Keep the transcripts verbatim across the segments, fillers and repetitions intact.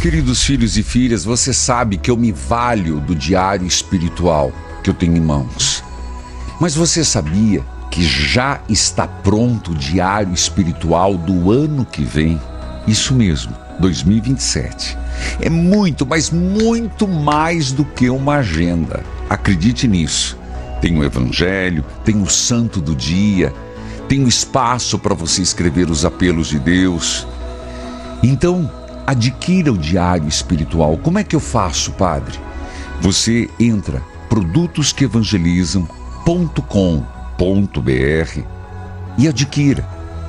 Queridos filhos e filhas, você sabe que eu me valho do diário espiritual que eu tenho em mãos. Mas você sabia que já está pronto o diário espiritual do ano que vem? Isso mesmo, dois mil e vinte e sete. É muito, mas muito mais do que uma agenda. Acredite nisso. Tem o Evangelho, tem o Santo do Dia, tem o espaço para você escrever os apelos de Deus. Então, adquira o diário espiritual. Como é que eu faço, padre? Você entra produtos que evangelizam ponto com ponto br e adquira.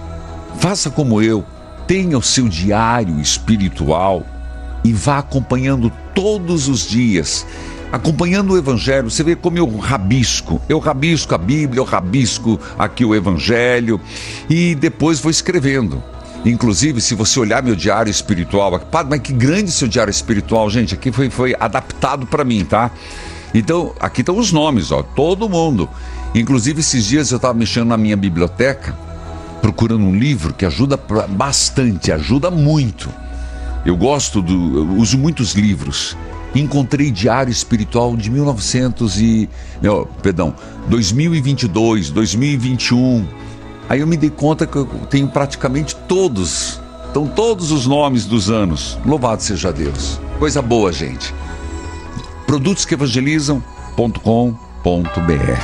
Faça como eu, tenha o seu diário espiritual e vá acompanhando todos os dias, acompanhando o Evangelho. Você vê como eu rabisco, eu rabisco a Bíblia, eu rabisco aqui o Evangelho e depois vou escrevendo. Inclusive, se você olhar meu diário espiritual, padre, mas que grande seu diário espiritual, gente, aqui foi, foi adaptado para mim, tá? Então, aqui estão os nomes, ó, todo mundo. Inclusive, esses dias eu estava mexendo na minha biblioteca, procurando um livro que ajuda bastante, ajuda muito. Eu gosto do, eu uso muitos livros. Encontrei Diário Espiritual de mil e novecentos e, não, perdão, dois mil e vinte e dois, dois mil e vinte e um. Aí eu me dei conta que eu tenho praticamente todos, estão todos os nomes dos anos. Louvado seja Deus. Coisa boa, gente. produtos que evangelizam ponto com ponto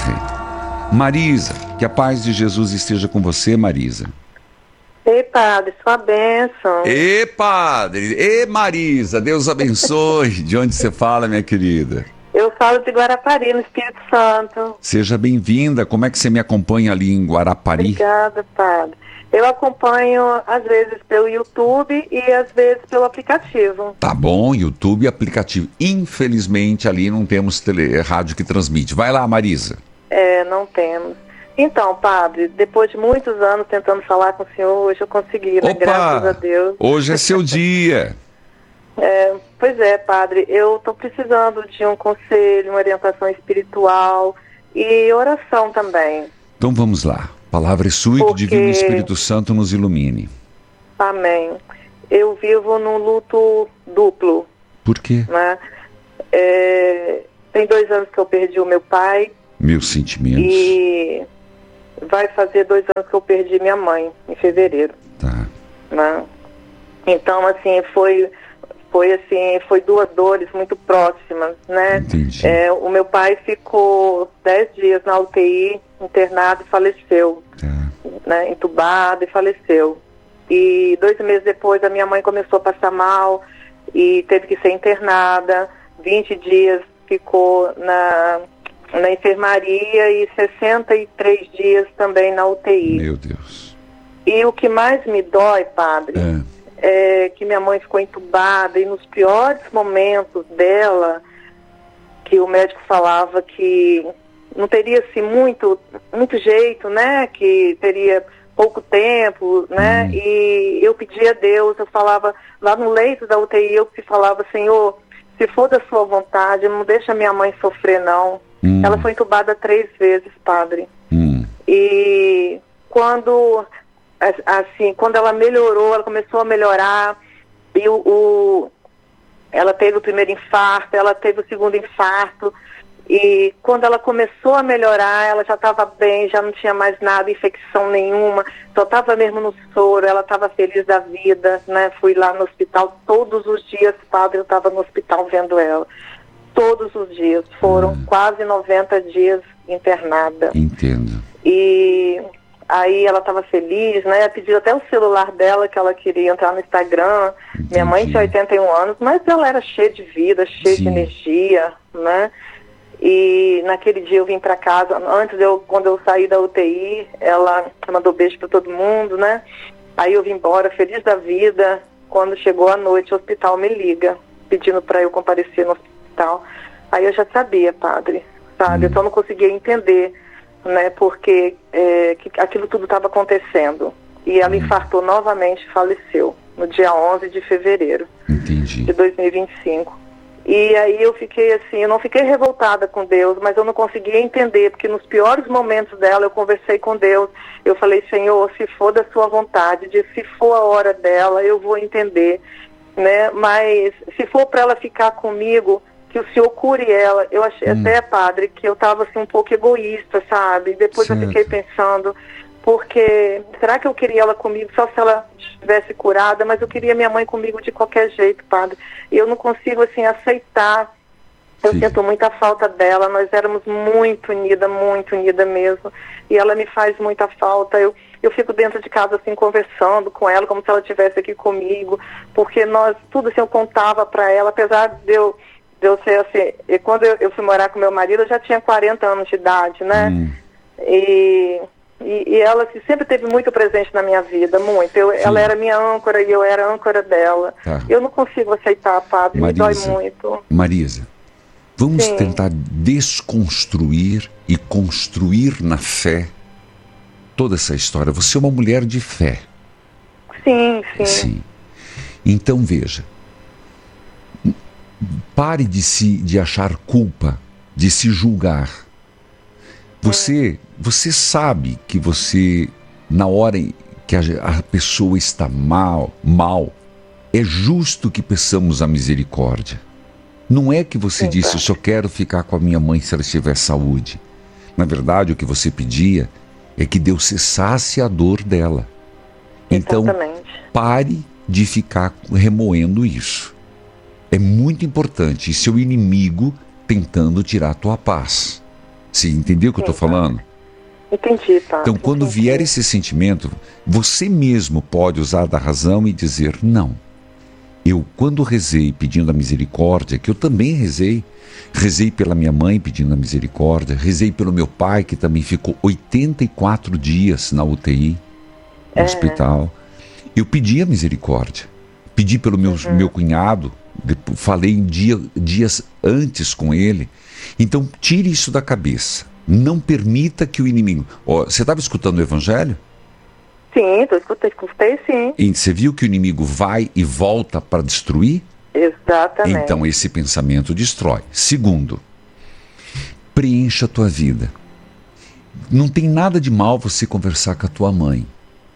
br. Marisa, que a paz de Jesus esteja com você, Marisa. Ei, padre, sua bênção. Ei, padre. Ei, Marisa, Deus abençoe. De onde você fala, minha querida? Eu falo de Guarapari, no Espírito Santo. Seja bem-vinda. Como é que você me acompanha ali em Guarapari? Obrigada, padre. Eu acompanho, às vezes, pelo YouTube e, às vezes, pelo aplicativo. Tá bom, YouTube e aplicativo. Infelizmente, ali não temos tele, rádio que transmite. Vai lá, Marisa. É, não temos. Então, padre, depois de muitos anos tentando falar com o senhor, hoje eu consegui, né? Opa, graças a Deus. Hoje é seu dia. É, pois é, padre, eu estou precisando de um conselho, uma orientação espiritual e oração também. Então vamos lá. Palavra é sua e que o Divino Espírito Santo nos ilumine. Amém. Eu vivo num luto duplo. Por quê? Né? É, tem dois anos que eu perdi o meu pai. Meus sentimentos. E vai fazer dois anos que eu perdi minha mãe, em fevereiro. Tá. Né? Então, assim, foi... Foi assim, foi duas dores muito próximas, né? Entendi. É, o meu pai ficou dez dias na U T I, internado e faleceu. Tá. Né? Entubado e faleceu. E dois meses depois a minha mãe começou a passar mal e teve que ser internada. vinte dias ficou na, na enfermaria e sessenta e três dias também na U T I. Meu Deus. E o que mais me dói, padre... É. É, que minha mãe ficou entubada e nos piores momentos dela, que o médico falava que não teria assim, muito, muito jeito, né? Que teria pouco tempo, né? Hum. E eu pedia a Deus, eu falava, lá no leito da U T I, eu falava, Senhor, se for da sua vontade, não deixa minha mãe sofrer, não. Hum. Ela foi entubada três vezes, padre. Hum. E quando... assim, quando ela melhorou, ela começou a melhorar, e o, o, ela teve o primeiro infarto, ela teve o segundo infarto, e quando ela começou a melhorar, ela já estava bem, já não tinha mais nada, infecção nenhuma, só estava mesmo no soro, ela estava feliz da vida, né? Fui lá no hospital todos os dias, padre, eu estava no hospital vendo ela, todos os dias, foram hum. quase noventa dias internada. Entendo. E... aí ela estava feliz, né? Pediu até o celular dela, que ela queria entrar no Instagram. Entendi. Minha mãe tinha oitenta e um anos, mas ela era cheia de vida, cheia Sim. de energia, né? E naquele dia eu vim para casa, antes eu, quando eu saí da U T I, ela mandou beijo para todo mundo, né? Aí eu vim embora, feliz da vida. Quando chegou a noite, o hospital me liga, pedindo para eu comparecer no hospital. Aí eu já sabia, padre, sabe? Hum. Eu só não conseguia entender, né, porque é, que aquilo tudo estava acontecendo. E ela hum. infartou novamente e faleceu no dia onze de fevereiro Entendi. de dois mil e vinte e cinco. E aí eu fiquei assim, eu não fiquei revoltada com Deus, mas eu não conseguia entender, porque nos piores momentos dela eu conversei com Deus, eu falei, Senhor, se for da sua vontade, de, se for a hora dela, eu vou entender. né? Mas se for para ela ficar comigo, que o senhor cure ela. Eu achei hum. até, padre, que eu estava assim, um pouco egoísta, sabe? Depois certo. eu fiquei pensando, porque será que eu queria ela comigo só se ela estivesse curada? Mas eu queria minha mãe comigo de qualquer jeito, padre. E eu não consigo, assim, aceitar. Eu Sim. sinto muita falta dela. Nós éramos muito unidas, muito unidas mesmo. E ela me faz muita falta. Eu, eu fico dentro de casa, assim, conversando com ela, como se ela estivesse aqui comigo. Porque nós, tudo assim, eu contava para ela, apesar de eu... Eu sei, assim, e quando eu, eu fui morar com meu marido, eu já tinha quarenta anos de idade, né? Hum. E, e, e ela assim, sempre teve muito presente na minha vida, muito. Eu, ela era minha âncora e eu era âncora dela. Tá. Eu não consigo aceitar, padre, Marisa, me dói muito. Marisa, vamos Sim. tentar desconstruir e construir na fé toda essa história. Você é uma mulher de fé. Sim, sim. Sim. Então, veja. Pare de se de achar culpa, de se julgar. Você, você sabe que você, na hora que a, a pessoa está mal, mal, é justo que peçamos a misericórdia. Não é que você Sim, disse, tá. eu só quero ficar com a minha mãe se ela tiver saúde. Na verdade, o que você pedia é que Deus cessasse a dor dela. Então, Exatamente. pare de ficar remoendo isso. É muito importante. E seu inimigo tentando tirar a tua paz. Você entendeu o que Sim, eu estou falando? Entendi, tá. Então, quando Entendi. vier esse sentimento, você mesmo pode usar da razão e dizer, não. Eu, quando rezei pedindo a misericórdia, que eu também rezei, rezei pela minha mãe pedindo a misericórdia, rezei pelo meu pai, que também ficou oitenta e quatro dias na U T I, no é. hospital. Eu pedi a misericórdia. Pedi pelo meu, uhum. meu cunhado, depois, falei dia, dias antes com ele. Então, tire isso da cabeça. Não permita que o inimigo... Oh, você estava escutando o Evangelho? Sim, tô escutei, escutei sim. E você viu que o inimigo vai e volta para destruir? Exatamente. Então, esse pensamento destrói. Segundo, preencha a tua vida. Não tem nada de mal você conversar com a tua mãe,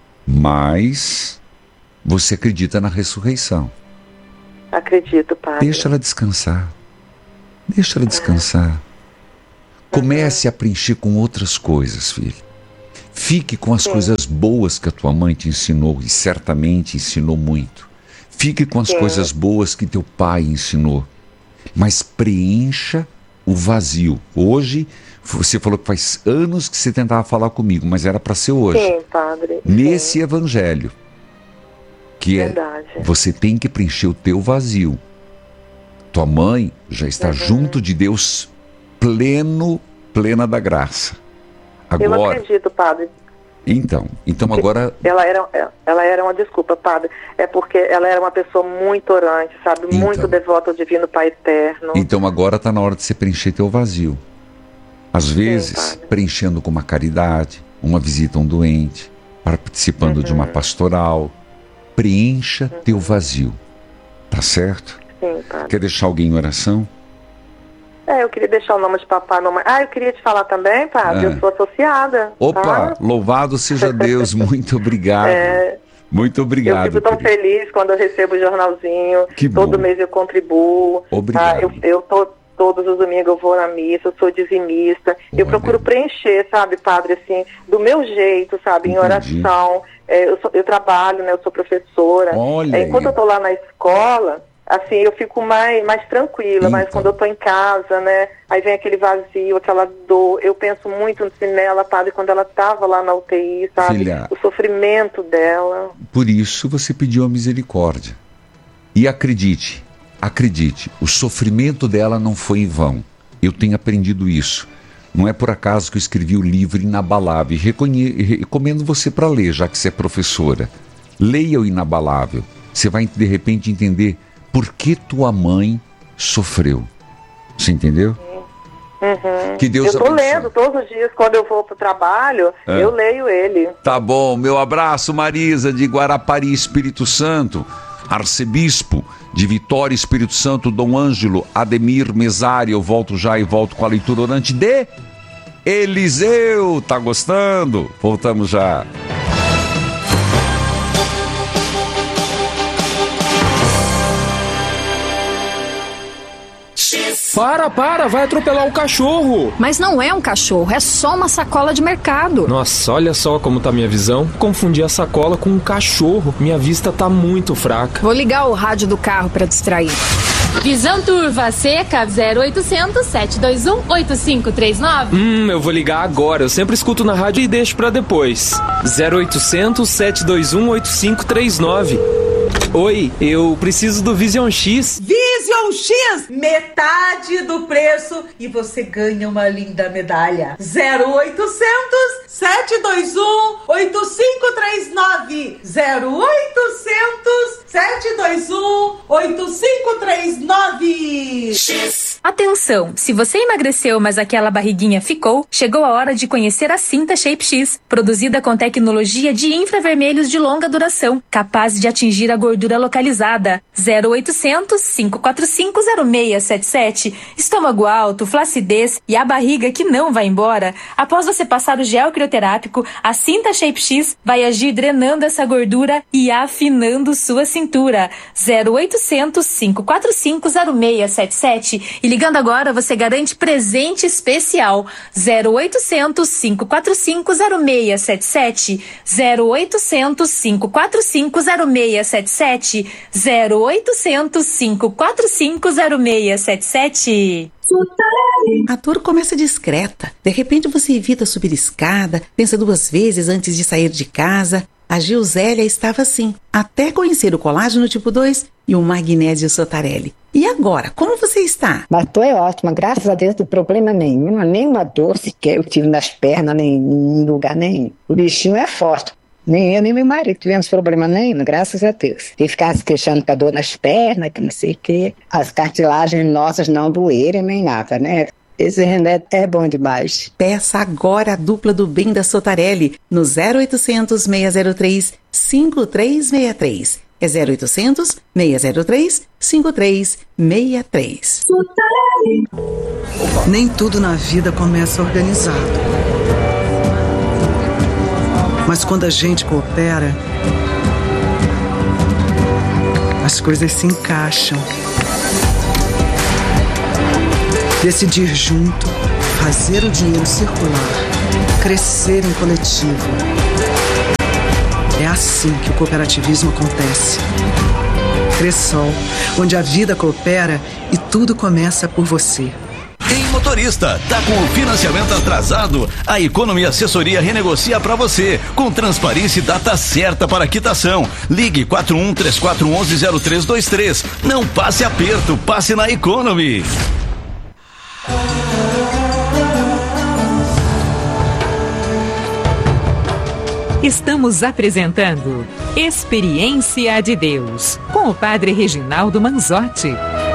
mas você acredita na ressurreição. Acredito, padre. Deixa ela descansar. Deixa ela descansar. Comece uhum. a preencher com outras coisas, filho. Fique com as Sim. coisas boas que a tua mãe te ensinou, e certamente ensinou muito. Fique com as Sim. coisas boas que teu pai ensinou. Mas preencha o vazio. Hoje, você falou que faz anos que você tentava falar comigo, mas era para ser hoje. Sim, padre. Nesse Sim. evangelho. Que Verdade. é, você tem que preencher o teu vazio. Tua mãe já está uhum. junto de Deus pleno, plena da graça. Agora, eu acredito, padre. Então, então agora... Ela era, ela era uma, desculpa, padre, é porque ela era uma pessoa muito orante, sabe? Então, muito devota ao Divino Pai Eterno. Então agora está na hora de você preencher teu vazio. Às vezes, Sim, preenchendo com uma caridade, uma visita a um doente, participando uhum. de uma pastoral. Preencha uhum. teu vazio. Tá certo? Sim, padre. Quer deixar alguém em oração? É, eu queria deixar o nome de papai e mamãe. Ah, eu queria te falar também, padre, ah. eu sou associada. Opa, tá? Louvado seja Deus, muito obrigado. É, muito obrigado. Eu fico tão querido. feliz quando eu recebo o jornalzinho. Que Todo bom. mês eu contribuo. Obrigado. Tá? Eu, eu tô, todos os domingos eu vou na missa, eu sou dizimista. Olha. Eu procuro preencher, sabe, padre, assim, do meu jeito, sabe, Entendi. em oração. É, eu, sou, eu trabalho, né, eu sou professora. Olha é, enquanto eu tô lá na escola... Assim, eu fico mais, mais tranquila, então. Mas quando eu tô em casa, né, aí vem aquele vazio, aquela dor, eu penso muito nela, padre, quando ela estava lá na U T I, sabe, Filha, o sofrimento dela. Por isso você pediu a misericórdia. E acredite, acredite, o sofrimento dela não foi em vão. Eu tenho aprendido isso. Não é por acaso que eu escrevi o livro Inabalável. Reconhe... Recomendo você para ler, já que você é professora. Leia o Inabalável. Você vai, de repente, entender por que tua mãe sofreu. Você entendeu? Uhum. Que Deus eu tô abençoe. lendo todos os dias, quando eu vou pro trabalho, é. eu leio ele. Tá bom, meu abraço, Marisa, de Guarapari, Espírito Santo. Arcebispo de Vitória, Espírito Santo, Dom Ângelo Ademir Mesário. Eu volto já e volto com a leitura orante de Eliseu. Tá gostando? Voltamos já. Para, para, vai atropelar o cachorro. Mas não é um cachorro, é só uma sacola de mercado. Nossa, olha só como tá minha visão. Confundi a sacola com um cachorro. Minha vista tá muito fraca. Vou ligar o rádio do carro pra distrair. Visão Turva Seca zero oitocentos, sete dois um, oito cinco três nove. Hum, eu vou ligar agora. Eu sempre escuto na rádio e deixo pra depois. zero oitocentos, sete dois um, oito cinco três nove. Oi, eu preciso do Vision X. Vision X, metade do preço e você ganha uma linda medalha. zero oitocentos, sete dois um, oito cinco três nove. zero oitocentos, sete dois um, oito cinco três nove. X. Atenção, se você emagreceu, mas aquela barriguinha ficou, chegou a hora de conhecer a Cinta Shape X, produzida com tecnologia de infravermelhos de longa duração, capaz de atingir a gordura localizada. zero oitocentos, cinco quatro cinco, zero seis sete sete. Estômago alto, flacidez e a barriga que não vai embora. Após você passar o gel crioterápico, a Cinta Shape X vai agir drenando essa gordura e afinando sua cintura. zero oitocentos, cinco quatro cinco, zero seis sete sete. E ligando agora, você garante presente especial. zero oitocentos, cinco quatro cinco, zero seis sete sete. zero oitocentos, cinco quatro cinco, zero seis sete sete. zero oitocentos, cinco quatro cinco, zero seis sete sete. A dor começa discreta. De repente você evita subir escada, pensa duas vezes antes de sair de casa. A Gilzélia estava assim, até conhecer o colágeno tipo dois e o magnésio Sotarelli. E agora, como você está? Mas tô é ótima, graças a Deus, não tem problema nenhum, nenhuma dor sequer eu tive nas pernas, nem em lugar nenhum. O bichinho é forte. Nem eu, nem meu marido tivemos problema nenhum, graças a Deus. E ficar se queixando com a dor nas pernas, que não sei o quê. As cartilagens nossas não doerem nem nada, né? Esse remédio é bom demais. Peça agora a dupla do bem da Sotarelli no zero oitocentos, seis zero três, cinco três seis três. É zero oitocentos, seis zero três, cinco três seis três. Nem tudo na vida começa organizado. Mas quando a gente coopera, as coisas se encaixam. Decidir junto, fazer o dinheiro circular, crescer em coletivo. É assim que o cooperativismo acontece. Cressol, onde a vida coopera e tudo começa por você. Ei, motorista, tá com o financiamento atrasado? A Economia Assessoria renegocia para você, com transparência e data certa para quitação. Ligue quatro um três quatro um um zero três dois três. Não passe aperto, passe na Economy. Estamos apresentando Experiência de Deus, com o Padre Reginaldo Manzotti.